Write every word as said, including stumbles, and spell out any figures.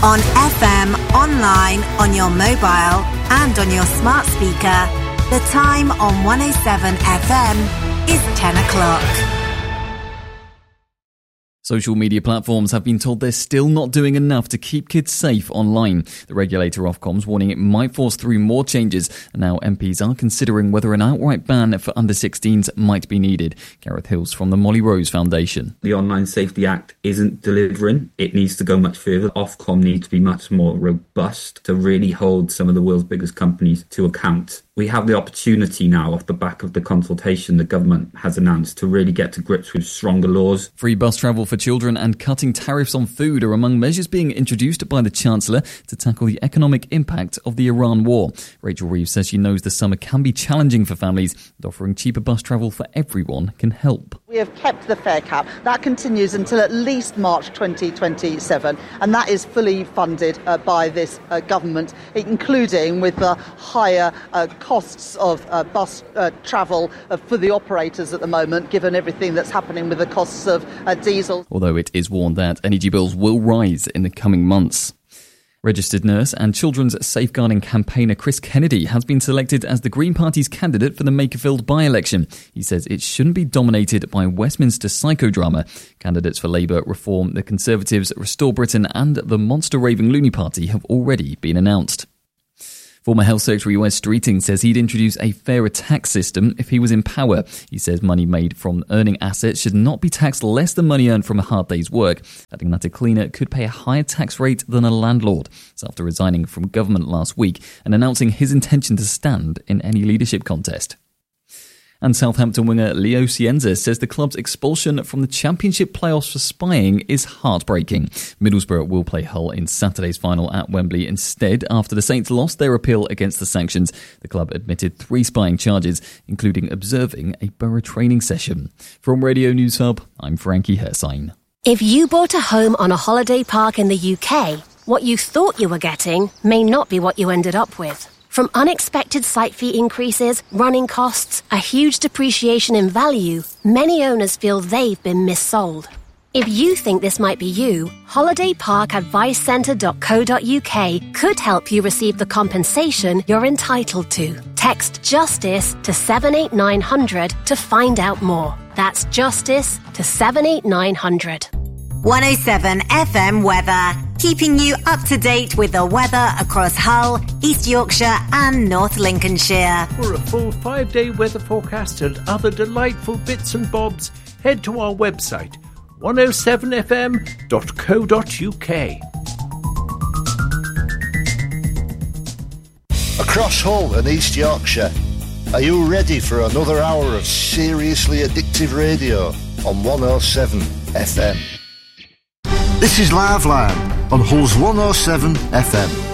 On F M, online, on your mobile and on your smart speaker. The time on one oh seven F M is ten o'clock. Social media platforms have been told they're still not doing enough to keep kids safe online. The regulator Ofcom's warning it might force through more changes, and now M Ps are considering whether an outright ban for under sixteens might be needed. Gareth Hills from the Molly Rose Foundation. The Online Safety Act isn't delivering. It needs to go much further. Ofcom needs to be much more robust to really hold some of the world's biggest companies to account. We have the opportunity now, off the back of the consultation the government has announced, to really get to grips with stronger laws. Free bus travel for children and cutting tariffs on food are among measures being introduced by the Chancellor to tackle the economic impact of the Iran war. Rachel Reeves says she knows the summer can be challenging for families, and offering cheaper bus travel for everyone can help. We have kept the fare cap. That continues until at least March twenty twenty-seven, and that is fully funded uh, by this uh, government, including with the higher uh, costs of uh, bus uh, travel uh, for the operators at the moment, given everything that's happening with the costs of uh, diesel. Although it is warned that energy bills will rise in the coming months. Registered nurse and children's safeguarding campaigner Chris Kennedy has been selected as the Green Party's candidate for the Makerfield by-election. He says it shouldn't be dominated by Westminster psychodrama. Candidates for Labour, Reform, the Conservatives, Restore Britain and the Monster Raving Loony Party have already been announced. Former Health Secretary Wes Streeting says he'd introduce a fairer tax system if he was in power. He says money made from earning assets should not be taxed less than money earned from a hard day's work, adding that a cleaner could pay a higher tax rate than a landlord. It's after resigning from government last week and announcing his intention to stand in any leadership contest. And Southampton winger Leo Cienza says the club's expulsion from the Championship playoffs for spying is heartbreaking. Middlesbrough will play Hull in Saturday's final at Wembley instead after the Saints lost their appeal against the sanctions. The club admitted three spying charges, including observing a Borough training session. From Radio News Hub, I'm Frankie Hersine. If you bought a home on a holiday park in the U K, what you thought you were getting may not be what you ended up with. From unexpected site fee increases, running costs, a huge depreciation in value, many owners feel they've been missold. If you think this might be you, holiday park advice centre dot co dot uk could help you receive the compensation you're entitled to. Text JUSTICE to seven eight nine hundred to find out more. That's JUSTICE to seven eight nine hundred. one oh seven F M weather, keeping you up to date with the weather across Hull, East Yorkshire and North Lincolnshire. For a full five-day weather forecast and other delightful bits and bobs, head to our website, one oh seven f m dot co dot uk. Across Hull and East Yorkshire, are you ready for another hour of seriously addictive radio on one oh seven F M? This is Liveline on Hull's one oh seven F M.